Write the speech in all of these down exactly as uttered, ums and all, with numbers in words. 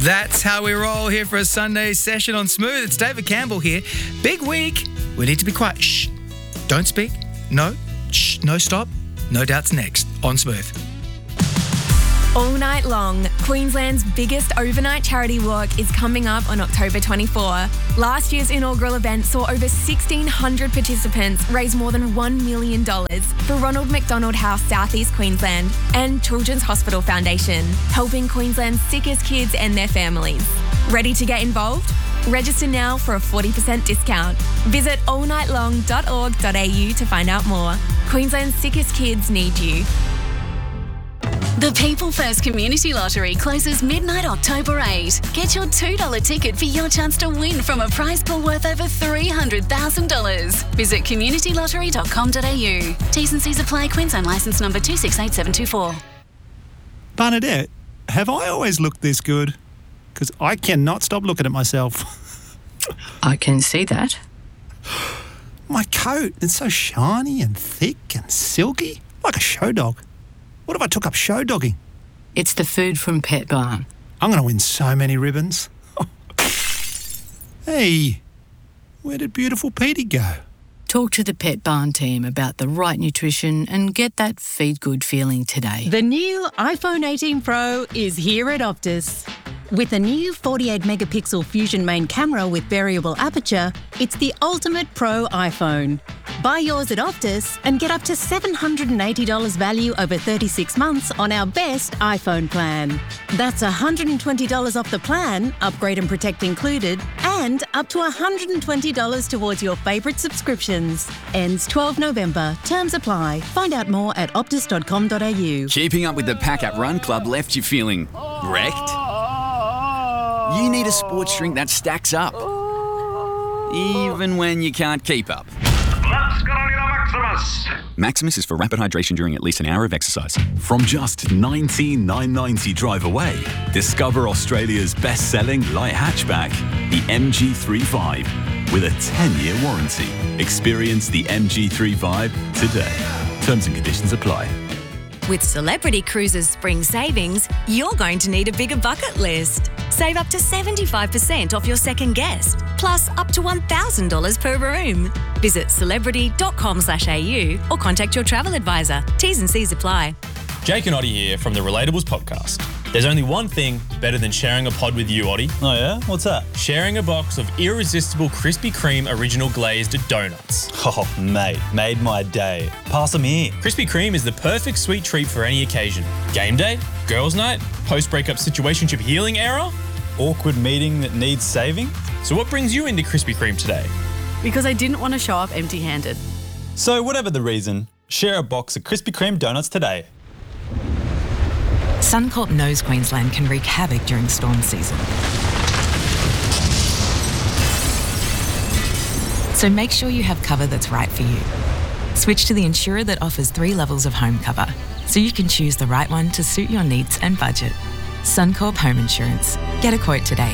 That's how we roll here for a Sunday session on Smooth. It's David Campbell here. Big week. We need to be quiet. Shh. Don't speak. No. Shh. No stop. No Doubt's next on Smooth. All night long, Queensland's biggest overnight charity walk is coming up on October twenty-fourth. Last year's inaugural event saw over sixteen hundred participants raise more than one million dollars for Ronald McDonald House South East Queensland and Children's Hospital Foundation, helping Queensland's sickest kids and their families. Ready to get involved? Register now for a forty percent discount. Visit all night long dot org dot a u to find out more. Queensland's sickest kids need you. The People First Community Lottery closes midnight October eighth. Get your two dollars ticket for your chance to win from a prize pool worth over three hundred thousand dollars. Visit community lottery dot com dot a u. T's and C's apply. Queensland licence number two six eight seven two four. Bernadette, have I always looked this good? Because I cannot stop looking at myself. I can see that. My coat, it's so shiny and thick and silky, like a show dog. What if I took up show dogging? It's the food from Pet Barn. I'm going to win so many ribbons. Hey, where did beautiful Petey go? Talk to the Pet Barn team about the right nutrition and get that feed good feeling today. The new iPhone eighteen Pro is here at Optus. With a new forty-eight megapixel Fusion main camera with variable aperture, it's the ultimate pro iPhone. Buy yours at Optus and get up to seven hundred eighty dollars value over thirty-six months on our best iPhone plan. That's one hundred twenty dollars off the plan, upgrade and protect included, and up to one hundred twenty dollars towards your favourite subscriptions. Ends twelfth of November. Terms apply. Find out more at optus dot com dot a u. Keeping up with the pack at Run Club left you feeling wrecked? You need a sports drink that stacks up, even when you can't keep up. Let's get on your Maximus! Maximus is for rapid hydration during at least an hour of exercise. From just nineteen thousand nine hundred ninety drive away, discover Australia's best-selling light hatchback, the M G thirty-five, with a ten-year warranty. Experience the M G thirty-five today. Terms and conditions apply. With Celebrity Cruises Spring Savings, you're going to need a bigger bucket list. Save up to seventy-five percent off your second guest, plus up to one thousand dollars per room. Visit celebrity dot com slash a u or contact your travel advisor. T's and C's apply. Jake and Oddie here from the Relatables podcast. There's only one thing better than sharing a pod with you, Oddie. Oh yeah? What's that? Sharing a box of irresistible Krispy Kreme original glazed donuts. Oh, mate, made my day. Pass them here. Krispy Kreme is the perfect sweet treat for any occasion. Game day, girls' night, post-breakup situationship healing era, awkward meeting that needs saving. So what brings you into Krispy Kreme today? Because I didn't want to show up empty-handed. So whatever the reason, share a box of Krispy Kreme donuts today. Suncorp knows Queensland can wreak havoc during storm season. So make sure you have cover that's right for you. Switch to the insurer that offers three levels of home cover, so you can choose the right one to suit your needs and budget. Suncorp Home Insurance. Get a quote today.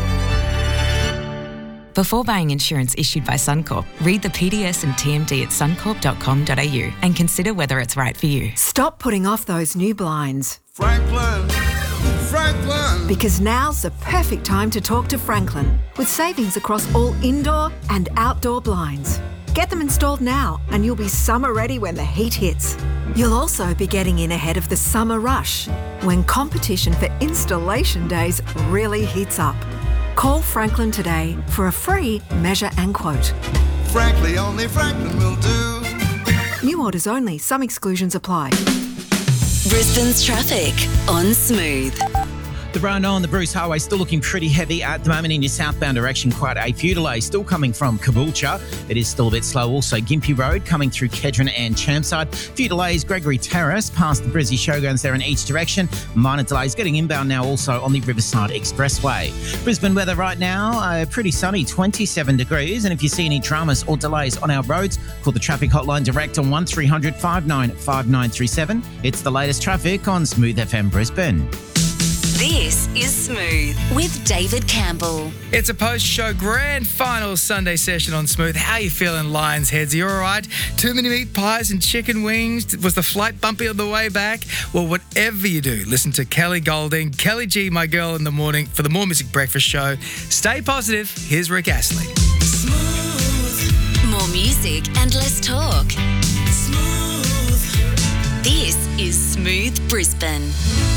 Before buying insurance issued by Suncorp, read the P D S and T M D at suncorp dot com dot a u and consider whether it's right for you. Stop putting off those new blinds. Franklin, Franklin. Because now's the perfect time to talk to Franklin, with savings across all indoor and outdoor blinds. Get them installed now and you'll be summer ready when the heat hits. You'll also be getting in ahead of the summer rush, when competition for installation days really heats up. Call Franklin today for a free measure and quote. Frankly, only Franklin will do. New orders only. Some exclusions apply. Brisbane's traffic on Smooth. The Brono on the Bruce Highway still looking pretty heavy at the moment in your southbound direction. Quite a few delays still coming from Caboolture. It is still a bit slow. Also, Gympie Road coming through Kedron and Chermside. A few delays, Gregory Terrace past the Brizzy Showgrounds there in each direction. Minor delays getting inbound now also on the Riverside Expressway. Brisbane weather right now, uh, pretty sunny, twenty-seven degrees. And if you see any dramas or delays on our roads, call the traffic hotline direct on one three hundred five nine five nine three seven. It's the latest traffic on Smooth F M Brisbane. This is Smooth with David Campbell. It's a post-show grand final Sunday session on Smooth. How you feeling, Lions heads? You all right? Too many meat pies and chicken wings? Was the flight bumpy on the way back? Well, whatever you do, listen to Kelly Golding, Kelly G, my girl in the morning for the More Music Breakfast Show. Stay positive. Here's Rick Astley. More music and less talk. Smooth. This is Smooth Brisbane.